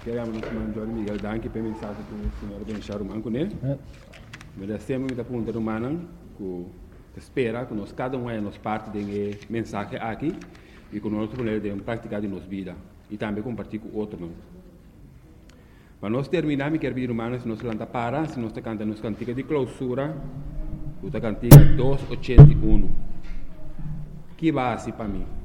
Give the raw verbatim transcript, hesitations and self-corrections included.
Queremos mandar Miguel Danke para mensagem que o senhor Benchar o manco, né? Mas sempre me dá pergunta do mano que espera que nós cada um é nos parte de mensagem aqui e que nós podemos praticar em nossa vida e também compartilhar com outros. Para nós terminar, me quero pedir humanos, se nós lanta para, se nós cantamos nos cantiga de clausura, o cantiga duzentos e oitenta e um. Que base para mim?